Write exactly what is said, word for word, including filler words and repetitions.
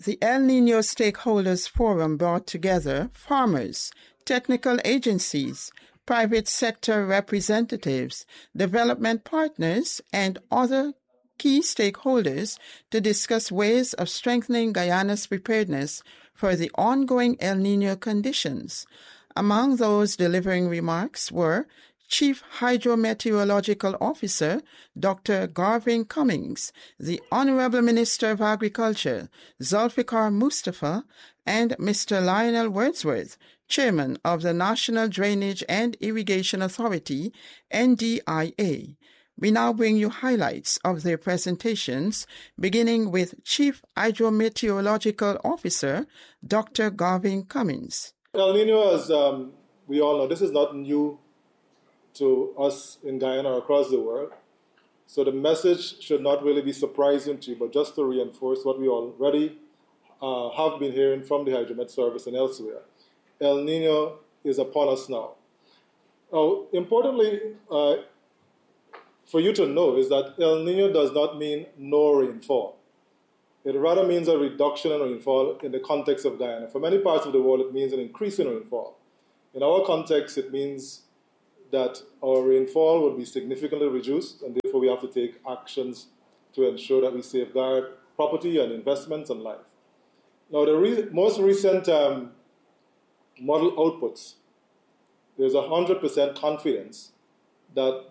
The El Niño Stakeholders Forum brought together farmers, technical agencies, private sector representatives, development partners, and other key stakeholders to discuss ways of strengthening Guyana's preparedness for the ongoing El Niño conditions. Among those delivering remarks were Chief Hydrometeorological Officer Doctor Garvin Cummings, the Honorable Minister of Agriculture Zulfikar Mustafa, and Mister Lionel Wordsworth, Chairman of the National Drainage and Irrigation Authority, N D I A. We now bring you highlights of their presentations, beginning with Chief Hydrometeorological Officer Doctor Garvin Cummings. El Niño, as um, we all know, this is not new to us in Guyana or across the world. So the message should not really be surprising to you, but just to reinforce what we already uh, have been hearing from the Hydromet Service and elsewhere. El Niño is upon us now. Now, importantly, uh, for you to know is that El Niño does not mean no rainfall. It rather means a reduction in rainfall in the context of Guyana. For many parts of the world, it means an increase in rainfall. In our context, it means that our rainfall would be significantly reduced, and therefore we have to take actions to ensure that we safeguard property and investments and life. Now, the re- most recent um, model outputs, there's one hundred percent confidence that